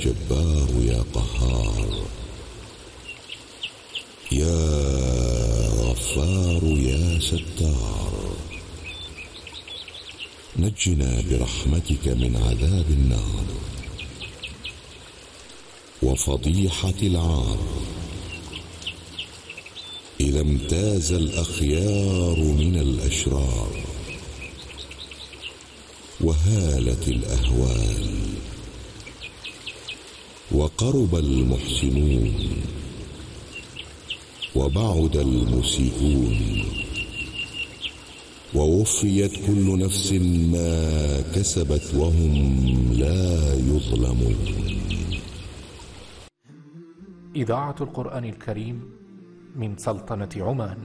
جبار يا قهار، يا غفار يا ستار، نجنا برحمتك من عذاب النار وفضيحة العار، إذا امتاز الأخيار من الأشرار وهالت الأهوال وقرب المحسنون وبعد المسيئون، ووفيت كل نفس ما كسبت وهم لا يظلمون. إذاعة القرآن الكريم من سلطنة عمان.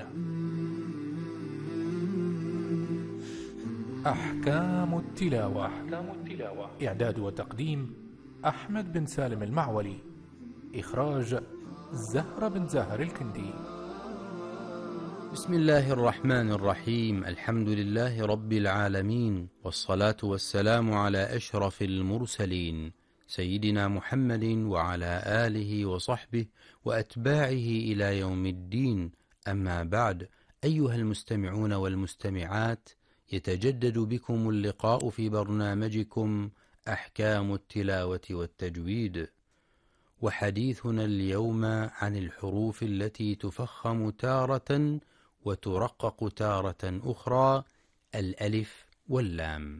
أحكام التلاوة. إعداد وتقديم أحمد بن سالم المعولي. إخراج زهرة بن زاهر الكندي. بسم الله الرحمن الرحيم. الحمد لله رب العالمين، والصلاة والسلام على أشرف المرسلين سيدنا محمد وعلى آله وصحبه وأتباعه إلى يوم الدين. أما بعد، أيها المستمعون والمستمعات، يتجدد بكم اللقاء في برنامجكم أحكام التلاوة والتجويد، وحديثنا اليوم عن الحروف التي تفخم تارة وترقق تارة أخرى، الألف واللام.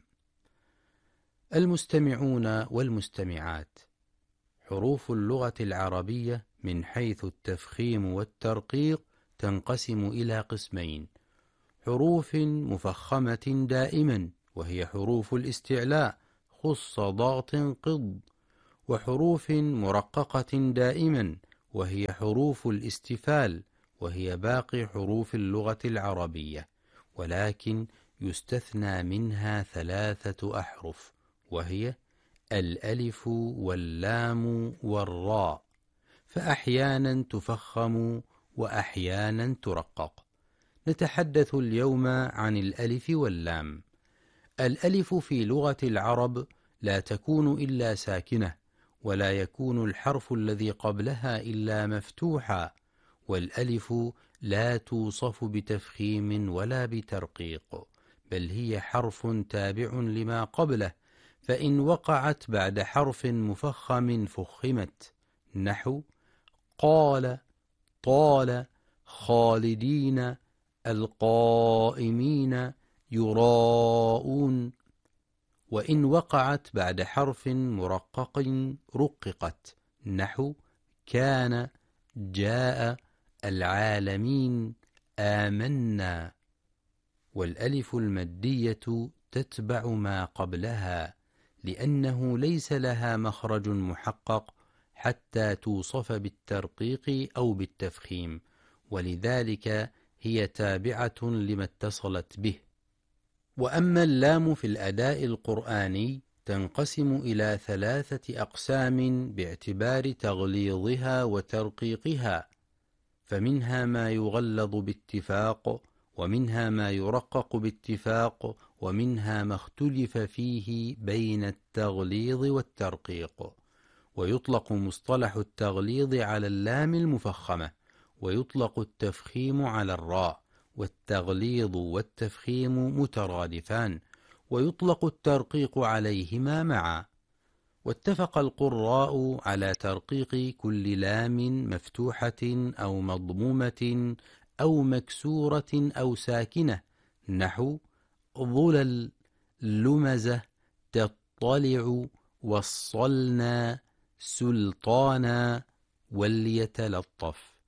المستمعون والمستمعات، حروف اللغة العربية من حيث التفخيم والترقيق تنقسم إلى قسمين: حروف مفخمة دائما وهي حروف الاستعلاء خص ضغط قض، وحروف مرققة دائما وهي حروف الاستفال وهي باقي حروف اللغة العربية، ولكن يستثنى منها 3 أحرف، وهي الألف واللام والراء، فأحيانا تفخم وأحيانا ترقق. نتحدث اليوم عن الألف واللام. الألف في لغة العرب لا تكون إلا ساكنة، ولا يكون الحرف الذي قبلها إلا مفتوحا، والألف لا توصف بتفخيم ولا بترقيق، بل هي حرف تابع لما قبله، فإن وقعت بعد حرف مفخم فخمت، نحو قال، طال، خالدين، القائمين، يراءون. وإن وقعت بعد حرف مرقق رققت، نحو كان، جاء، العالمين، آمنا. والألف المدية تتبع ما قبلها، لأنه ليس لها مخرج محقق حتى توصف بالترقيق أو بالتفخيم، ولذلك هي تابعة لما اتصلت به. وأما اللام في الأداء القرآني تنقسم إلى 3 أقسام باعتبار تغليظها وترقيقها، فمنها ما يغلظ باتفاق، ومنها ما يرقق باتفاق، ومنها ما اختلف فيه بين التغليظ والترقيق. ويطلق مصطلح التغليظ على اللام المفخمة، ويطلق التفخيم على الراء، والتغليظ والتفخيم مترادفان، ويطلق الترقيق عليهما معا. واتفق القراء على ترقيق كل لام مفتوحة أو مضمومة أو مكسورة أو ساكنة، نحو ظلل، لمزة، تطلع، وصلنا، سلطانا، وليتلطف.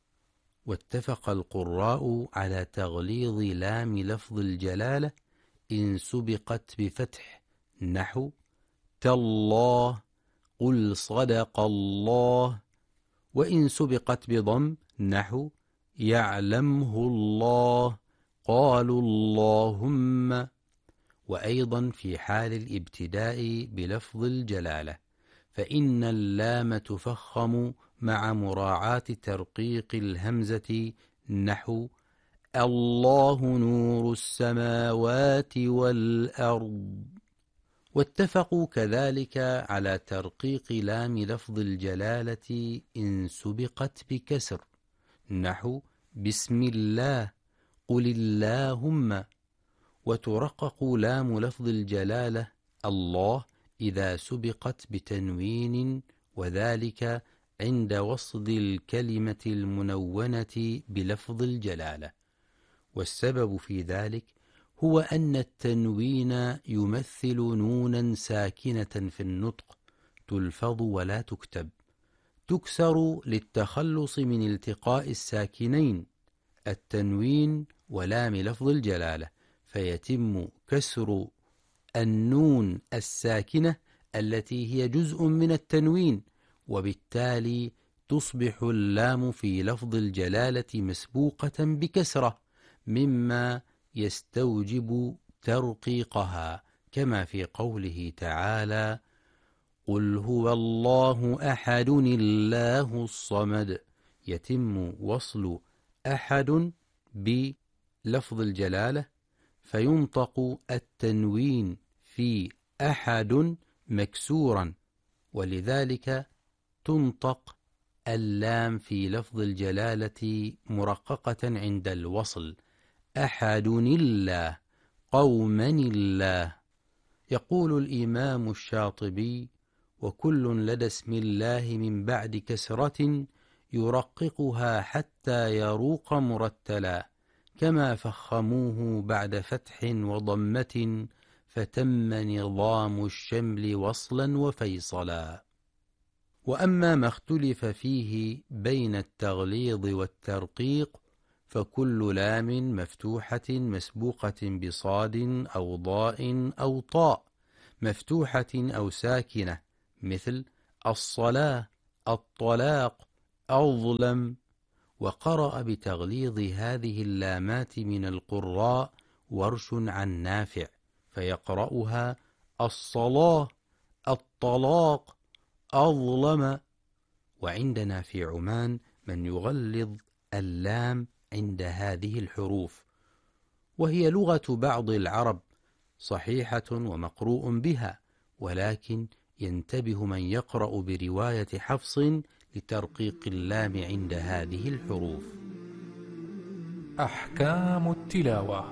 واتفق القراء على تغليظ لام لفظ الجلالة إن سبقت بفتح، نحو تالله، قل صدق الله، وإن سبقت بضم، نحو يعلمه الله، قالوا اللهم. وأيضا في حال الابتداء بلفظ الجلالة، فإن اللام تفخم مع مراعاة ترقيق الهمزة، نحو الله نور السماوات والأرض. واتفقوا كذلك على ترقيق لام لفظ الجلالة إن سبقت بكسر، نحو بسم الله قل اللهم، وترقق لام لفظ الجلالة الله إذا سبقت بتنوين، وذلك عند وصل الكلمة المنونة بلفظ الجلالة. والسبب في ذلك هو أن التنوين يمثل نونا ساكنة في النطق تلفظ ولا تكتب، تكسر للتخلص من التقاء الساكنين التنوين ولام لفظ الجلالة، فيتم كسر النون الساكنة التي هي جزء من التنوين، وبالتالي تصبح اللام في لفظ الجلالة مسبوقة بكسرة، مما يستوجب ترقيقها، كما في قوله تعالى قل هو الله أحد الله الصمد، يتم وصل أحد بلفظ الجلالة فينطق التنوين في أحد مكسورا، ولذلك تنطق اللام في لفظ الجلالة مرققة عند الوصل، أحد الله قوما الله. يقول الإمام الشاطبي وكل لدى اسم الله من بعد كسرة يرققها حتى يروق مرتلا، كما فخموه بعد فتح وضمة فتم نظام الشمل وصلا وفيصلا. وأما ما اختلف فيه بين التغليظ والترقيق فكل لام مفتوحة مسبوقة بصاد أو ضاء أو طاء، مفتوحة أو ساكنة، مثل الصلاة، الطلاق، أظلم. وقرأ بتغليظ هذه اللامات من القراء ورش عن نافع، فيقرأها الصلاة، الطلاق، أظلم. وعندنا في عمان من يغلظ اللام عند هذه الحروف، وهي لغة بعض العرب صحيحة ومقروء بها، ولكن ينتبه من يقرأ برواية حفص لترقيق اللام عند هذه الحروف. أحكام التلاوة.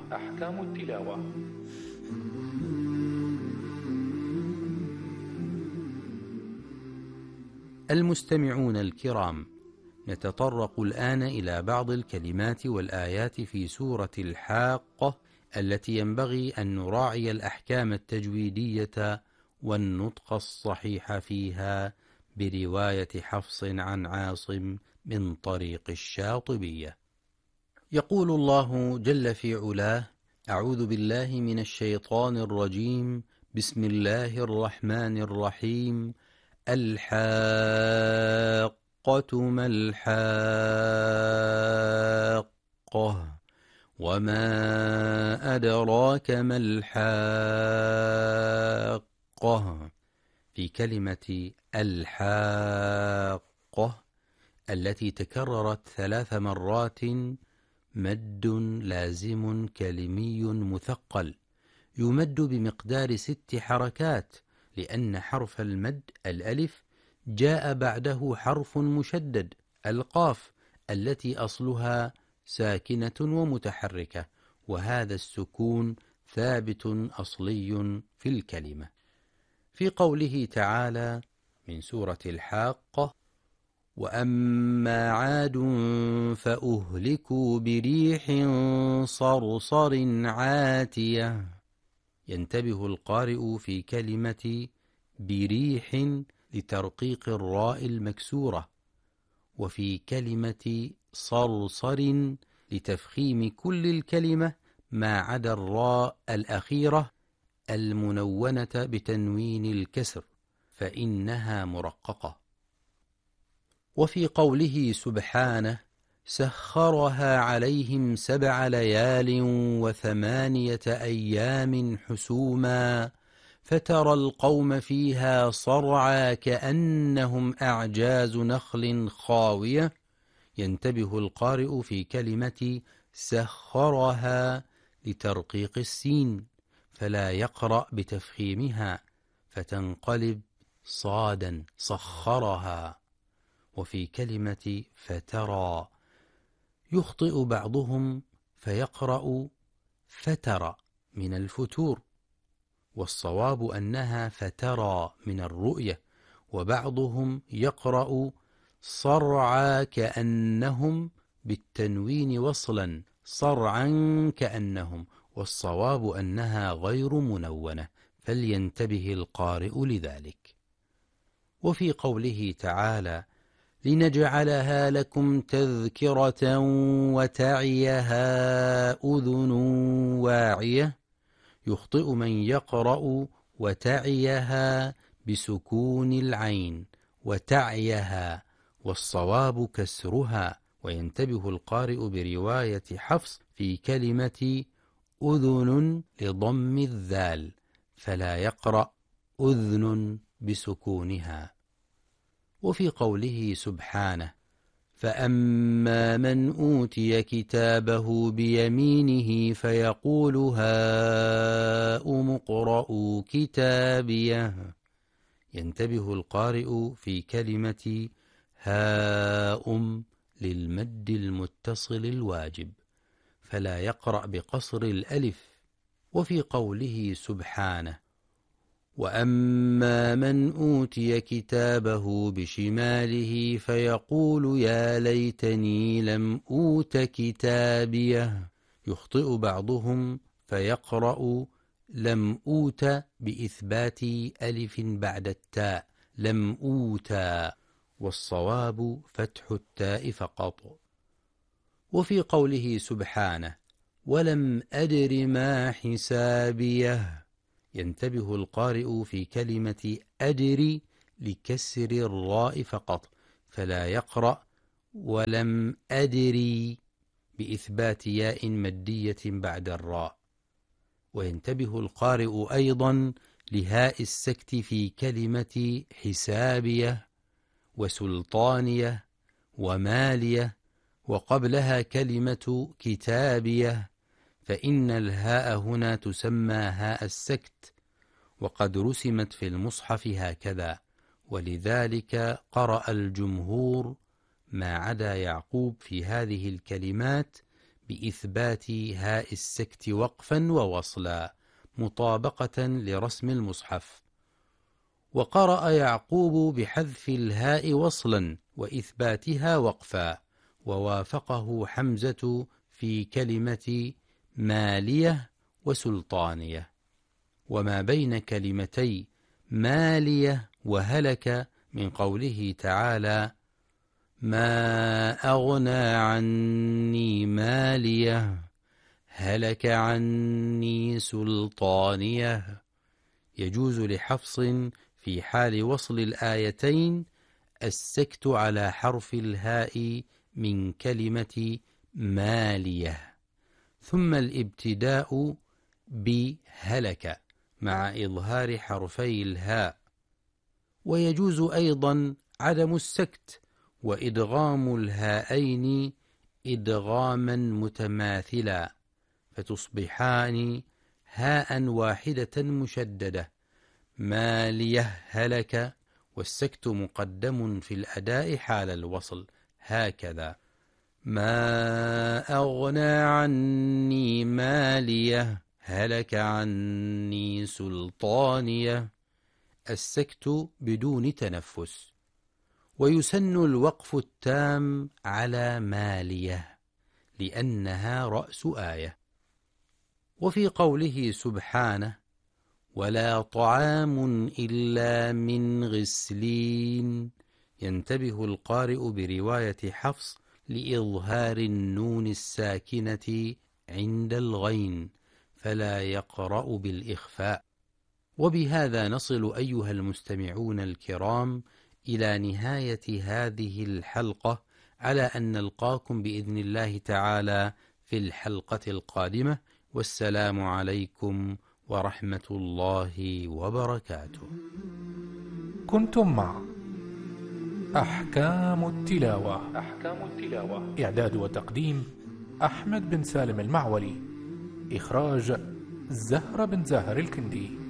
المستمعون الكرام، نتطرق الآن إلى بعض الكلمات والآيات في سورة الحاقة التي ينبغي أن نراعي الأحكام التجويدية والنطق الصحيح فيها برواية حفص عن عاصم من طريق الشاطبية. يقول الله جل في علاه: أعوذ بالله من الشيطان الرجيم، بسم الله الرحمن الرحيم، الحاقة ما الحاقة، وما أدراك ما الحاقة. في كلمة الحاقة التي تكررت 3 مرات مد لازم كلمي مثقل، يمد بمقدار 6 حركات، لأن حرف المد الألف جاء بعده حرف مشدد القاف التي أصلها ساكنة ومتحركة، وهذا السكون ثابت أصلي في الكلمة. في قوله تعالى من سورة الحاقة: وأما عاد فأهلكوا بريح صرصر عاتية، ينتبه القارئ في كلمة بريح لترقيق الراء المكسورة، وفي كلمة صرصر لتفخيم كل الكلمة ما عدا الراء الأخيرة المنونة بتنوين الكسر فإنها مرققة. وفي قوله سبحانه: سخرها عليهم 7 ليال و8 أيام حسوما فترى القوم فيها صرعى كأنهم أعجاز نخل خاوية، ينتبه القارئ في كلمة سخرها لترقيق السين فلا يقرأ بتفخيمها فتنقلب صادا سخرها. وفي كلمة فترى يخطئ بعضهم فيقرأ فتر من الفتور، والصواب أنها فترى من الرؤية، وبعضهم يقرأ صرعى كأنهم بالتنوين وصلا صرعا كأنهم، والصواب أنها غير منونة، فلينتبه القارئ لذلك. وفي قوله تعالى لنجعلها لكم تذكرة وتعيها أذن واعية، يخطئ من يقرأ وتعيها بسكون العين وتعيها، والصواب كسرها. وينتبه القارئ برواية حفص في كلمة أذن لضم الذال، فلا يقرأ أذن بسكونها. وفي قوله سبحانه فأما من أوتي كتابه بيمينه فيقول هاؤم اقرءوا كتابيه، ينتبه القارئ في كلمة هاؤم للمد المتصل الواجب، فلا يقرأ بقصر الألف. وفي قوله سبحانه وأما من أوتي كتابه بشماله فيقول يا ليتني لم أوت كتابيه، يخطئ بعضهم فيقرأ لم أوت بإثبات ألف بعد التاء لم أوتى، والصواب فتح التاء فقط. وفي قوله سبحانه ولم أدر ما حسابيه، ينتبه القارئ في كلمة أدري لكسر الراء فقط، فلا يقرأ ولم أدري بإثبات ياء مدية بعد الراء. وينتبه القارئ أيضا لهاء السكت في كلمة حسابية وسلطانية ومالية، وقبلها كلمة كتابية، فإن الهاء هنا تسمى هاء السكت، وقد رسمت في المصحف هكذا، ولذلك قرأ الجمهور ما عدا يعقوب في هذه الكلمات بإثبات هاء السكت وقفا ووصلا مطابقة لرسم المصحف، وقرأ يعقوب بحذف الهاء وصلا وإثباتها وقفا، ووافقه حمزة في كلمة مالية وسلطانية. وما بين كلمتي مالية وهلك من قوله تعالى ما أغنى عني مالية هلك عني سلطانية، يجوز لحفص في حال وصل الآيتين السكت على حرف الهاء من كلمة مالية، ثم الابتداء بهلك مع إظهار حرفي الهاء. ويجوز أيضا عدم السكت وإدغام الهاءين إدغاما متماثلا، فتصبحان هاء واحدة مشددة مالية هلك، والسكت مقدم في الأداء حال الوصل هكذا ما أغنى عني مالية هلك عني سلطانية، السكت بدون تنفس. ويسن الوقف التام على مالية لأنها رأس آية. وفي قوله سبحانه ولا طعام إلا من غسلين، ينتبه القارئ برواية حفص لإظهار النون الساكنة عند الغين، فلا يقرأ بالإخفاء. وبهذا نصل أيها المستمعون الكرام إلى نهاية هذه الحلقة، على أن نلقاكم بإذن الله تعالى في الحلقة القادمة، والسلام عليكم ورحمة الله وبركاته. كنتم مع أحكام التلاوة. إعداد وتقديم أحمد بن سالم المعولي. إخراج زهرة بن زاهر الكندي.